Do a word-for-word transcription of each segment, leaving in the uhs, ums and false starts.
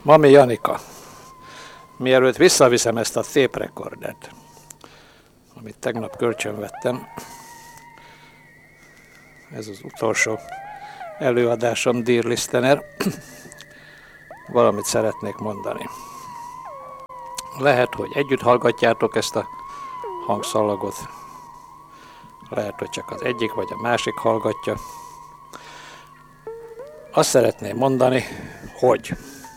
Mami Janika, mielőtt visszaviszem ezt a tape recordet, amit tegnap kölcsönvettem, ez az utolsó előadásom Dear Listener, valamit szeretnék mondani. Lehet, hogy együtt hallgatjátok ezt a hangszalagot, lehet, hogy csak az egyik vagy a másik hallgatja. Azt szeretném mondani, hogy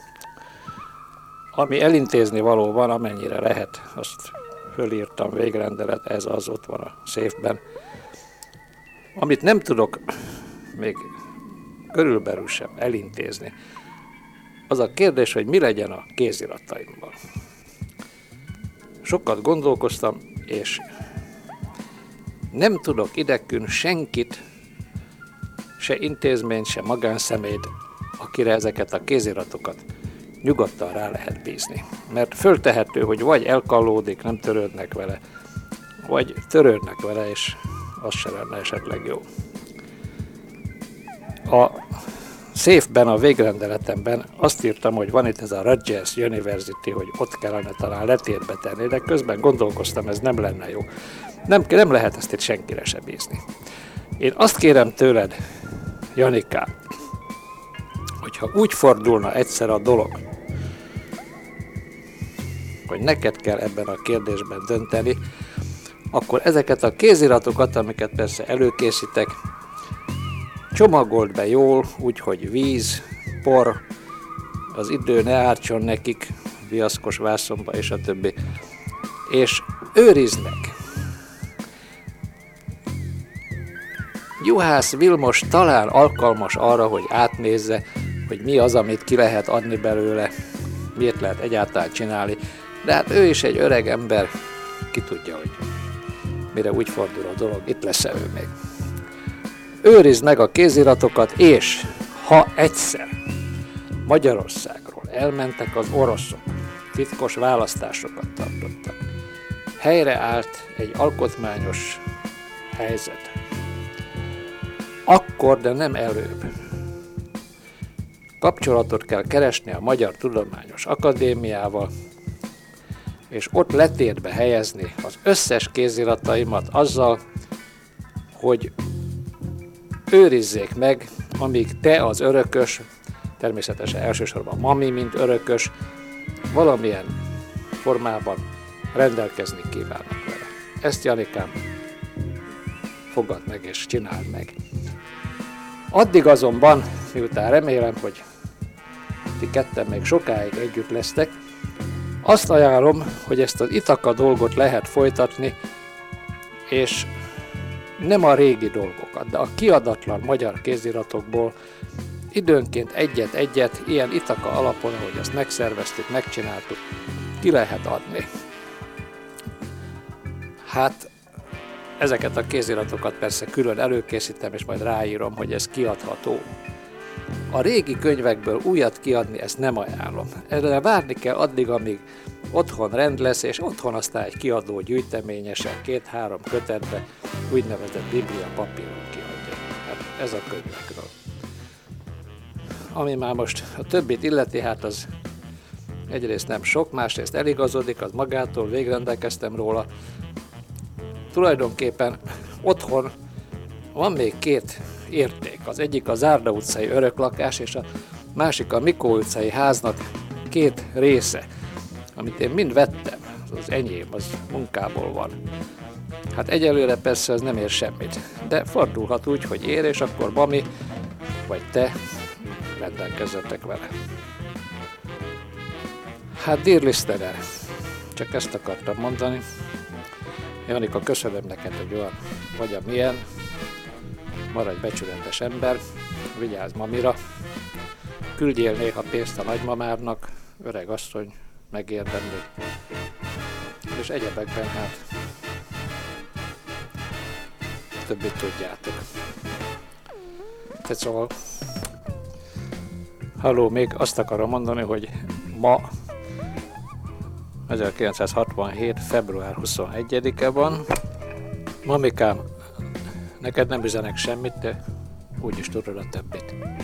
ami elintézni való van, amennyire lehet, azt fölírtam, végrendelet, ez az, ott van a széfben. Amit nem tudok még körülbelül sem elintézni, az a kérdés, hogy mi legyen a kézirataimmal. Sokat gondolkoztam, és nem tudok idekün senkit, se intézményt, se magánszemélyt, akire ezeket a kéziratokat nyugodtan rá lehet bízni. Mert föltehető, hogy vagy elkallódik, nem törődnek vele, vagy törődnek vele, és az se lenne esetleg jó. A széfben, a végrendeletemben azt írtam, hogy van itt ez a Rutgers University, hogy ott kellene talán letétbe tenni, de közben gondolkoztam, ez nem lenne jó. Nem, nem lehet ezt itt senkire se bízni. Én azt kérem tőled, Janikám, hogyha úgy fordulna egyszer a dolog, hogy neked kell ebben a kérdésben dönteni, akkor ezeket a kéziratokat, amiket persze előkészítek, csomagold be jól, úgyhogy víz, por, az idő ne ártson nekik, viaszkos vászonba és a többi, és őrizd meg. Juhász Vilmos talán alkalmas arra, hogy átnézze, hogy mi az, amit ki lehet adni belőle, miért lehet egyáltalán csinálni, de hát ő is egy öreg ember, ki tudja, hogy mire úgy fordul a dolog, itt lesz ő még. Őrizd meg a kéziratokat, és ha egyszer Magyarországról elmentek az oroszok, titkos választásokat tartottak, helyreállt egy alkotmányos helyzet, akkor, de nem előbb, kapcsolatot kell keresni a Magyar Tudományos Akadémiával, és ott letétbe helyezni az összes kézirataimat azzal, hogy őrizzék meg, amíg te az örökös, természetesen elsősorban mami, mint örökös, valamilyen formában rendelkezni kívánnak vele. Ezt, Janikám, fogadd meg és csináld meg. Addig azonban, miután remélem, hogy ti ketten még sokáig együtt lesztek, azt ajánlom, hogy ezt az Ithaka dolgot lehet folytatni, és nem a régi dolgokat, de a kiadatlan magyar kéziratokból időnként egyet-egyet, ilyen Ithaka alapon, ahogy ezt megszerveztük, megcsináltuk, ki lehet adni. Hát ezeket a kéziratokat persze külön előkészítem, és majd ráírom, hogy ez kiadható. A régi könyvekből újat kiadni, ezt nem ajánlom. Erre várni kell addig, amíg otthon rend lesz, és otthon aztán egy kiadó gyűjteményesen, két-három kötetbe úgynevezett biblia papíron kiadja. Hát ez a könyvekről. Ami már most a többit illeti, hát az egyrészt nem sok, másrészt eligazodik, az magától, végrendelkeztem róla. Tulajdonképpen otthon van még két érték. Az egyik a Zárda utcai öröklakás, és a másik a Mikó utcai háznak két része, amit én mind vettem. Az enyém, az munkából van. Hát egyelőre persze ez nem ér semmit, de fordulhat úgy, hogy ér, és akkor mami, vagy te rendelkezzetek vele. Hát Dear Listener, csak ezt akartam mondani. Janika, köszönöm neked, hogy olyan vagy, amilyen. Maradj becsületes ember, vigyázz mamira, küldjél néha pénzt a nagymamárnak, öreg asszony megérdemli, és egyebekben hát többit tudjátok. Tehát szóval, halló, még azt akarom mondani, hogy ma ezerkilencszázhatvanhét. február huszonegyedike van. Mamikám, neked nem üzenek semmit, de úgyis tudod a többit.